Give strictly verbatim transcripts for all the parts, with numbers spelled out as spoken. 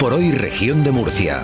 por Hoy Región de Murcia.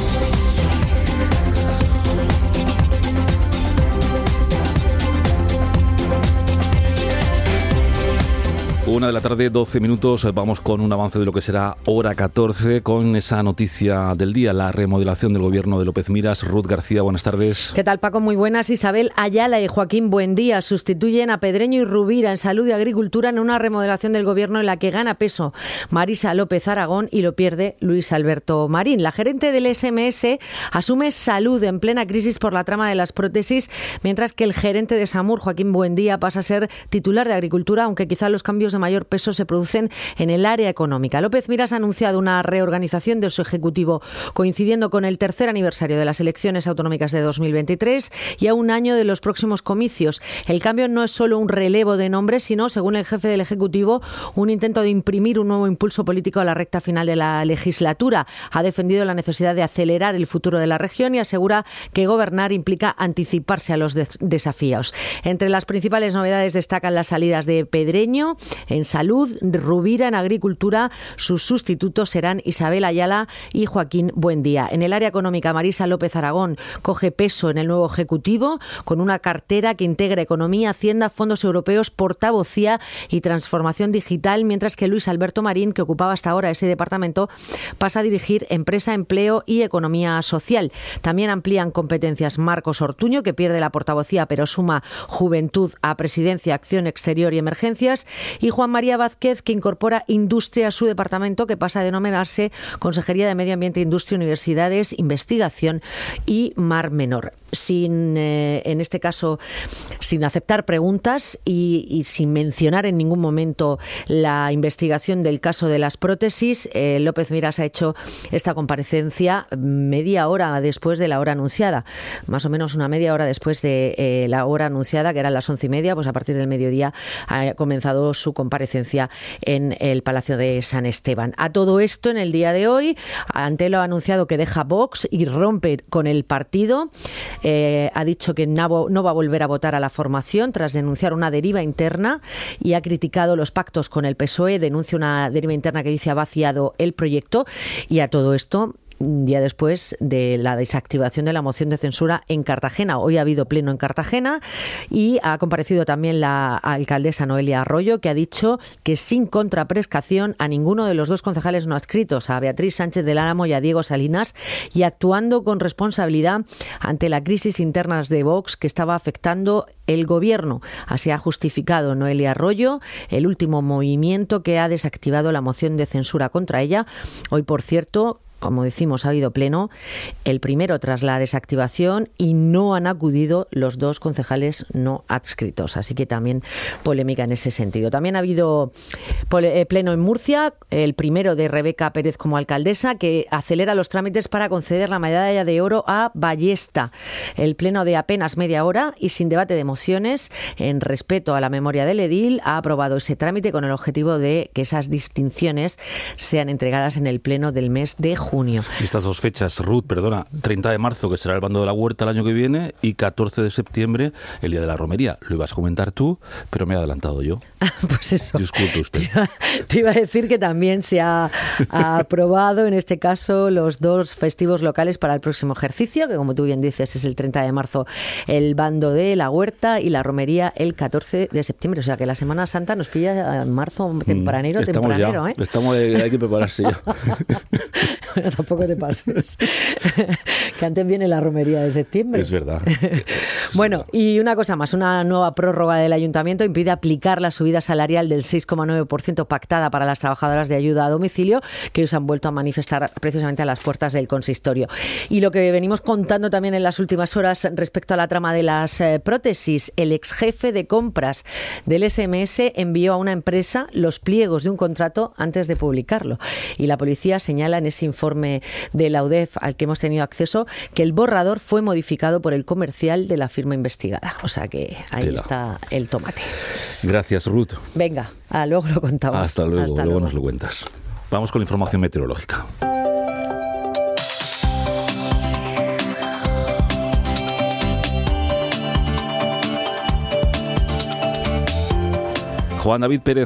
Una de la tarde, doce minutos, vamos con un avance de lo que será hora catorce, con esa noticia del día, la remodelación del gobierno de López Miras. Ruth García, buenas tardes. ¿Qué tal, Paco? Muy buenas. Isabel Ayala y Joaquín Buendía sustituyen a Pedreño y Rubira en Salud y Agricultura en una remodelación del gobierno en la que gana peso Marisa López Aragón y lo pierde Luis Alberto Marín. La gerente del S M S asume Salud en plena crisis por la trama de las prótesis, mientras que el gerente de SAMUR, Joaquín Buendía, pasa a ser titular de Agricultura, aunque quizá los cambios de mayor peso se producen en el área económica. López Miras ha anunciado una reorganización de su ejecutivo coincidiendo con el tercer aniversario de las elecciones autonómicas de dos mil veintitrés y a un año de los próximos comicios. El cambio no es solo un relevo de nombres, sino, según el jefe del Ejecutivo, un intento de imprimir un nuevo impulso político a la recta final de la legislatura. Ha defendido la necesidad de acelerar el futuro de la región y asegura que gobernar implica anticiparse a los de- desafíos. Entre las principales novedades destacan las salidas de Pedreño en Salud, Rubira en Agricultura. Sus sustitutos serán Isabel Ayala y Joaquín Buendía. En el área económica, Marisa López Aragón coge peso en el nuevo Ejecutivo con una cartera que integra economía, hacienda, fondos europeos, portavocía y transformación digital, mientras que Luis Alberto Marín, que ocupaba hasta ahora ese departamento, pasa a dirigir empresa, empleo y economía social. También amplían competencias Marcos Ortuño, que pierde la portavocía pero suma juventud a presidencia, acción exterior y emergencias, y Juan María Vázquez, que incorpora Industria a su departamento, que pasa a denominarse Consejería de Medio Ambiente, Industria, Universidades, Investigación y Mar Menor. Sin, eh, en este caso, sin aceptar preguntas y, y sin mencionar en ningún momento la investigación del caso de las prótesis, eh, López Miras ha hecho esta comparecencia media hora después de la hora anunciada, más o menos una media hora después de eh, la hora anunciada, que eran las once y media. Pues a partir del mediodía ha comenzado su comparecencia en el Palacio de San Esteban. A todo esto, en el día de hoy, Antelo ha anunciado que deja Vox y rompe con el partido. Eh, ha dicho que no, no va a volver a votar a la formación tras denunciar una deriva interna y ha criticado los pactos con el P S O E. Denuncia una deriva interna que dice ha vaciado el proyecto. Y a todo esto, un día después de la desactivación de la moción de censura en Cartagena. Hoy ha habido pleno en Cartagena y ha comparecido también la alcaldesa Noelia Arroyo, que ha dicho que sin contraprestación a ninguno de los dos concejales no adscritos, a Beatriz Sánchez del Álamo y a Diego Salinas, y actuando con responsabilidad ante la crisis interna de Vox que estaba afectando el gobierno. Así ha justificado Noelia Arroyo el último movimiento que ha desactivado la moción de censura contra ella. Hoy, por cierto, como decimos, ha habido pleno, el primero tras la desactivación, y no han acudido los dos concejales no adscritos. Así que también polémica en ese sentido. También ha habido pleno en Murcia, el primero de Rebeca Pérez como alcaldesa, que acelera los trámites para conceder la medalla de oro a Ballesta. El pleno de apenas media hora y sin debate de mociones, en respeto a la memoria del edil, ha aprobado ese trámite con el objetivo de que esas distinciones sean entregadas en el pleno del mes de junio. Junio. Y estas dos fechas, Ruth, perdona, treinta de marzo, que será el bando de la huerta el año que viene, y catorce de septiembre, el día de la romería. Lo ibas a comentar tú, pero me he adelantado yo. Pues eso. Disculpe usted. Te iba, te iba a decir que también se ha, ha aprobado, en este caso, los dos festivos locales para el próximo ejercicio, que como tú bien dices es el treinta de marzo el bando de la huerta y la romería el catorce de septiembre. O sea que la Semana Santa nos pilla en marzo tempranero, mm, estamos tempranero. Ya. ¿eh? Estamos, hay que prepararse ya. Bueno, tampoco te pases. Que antes viene la romería de septiembre. Es verdad. Bueno, y una cosa más. Una nueva prórroga del Ayuntamiento impide aplicar la subida salarial del seis coma nueve por ciento pactada para las trabajadoras de ayuda a domicilio, que hoy se han vuelto a manifestar precisamente a las puertas del consistorio. Y lo que venimos contando también en las últimas horas respecto a la trama de las eh, prótesis, el ex jefe de compras del S M S envió a una empresa los pliegos de un contrato antes de publicarlo. Y la policía señala en ese informe de la U D E F al que hemos tenido acceso que el borrador fue modificado por el comercial de la firma investigada. O sea que ahí Tela. Está el tomate. Gracias, Ruth. Venga, ah, luego lo contamos. Hasta luego, Hasta luego, luego nos lo cuentas. Vamos con la información meteorológica. Juan David Pérez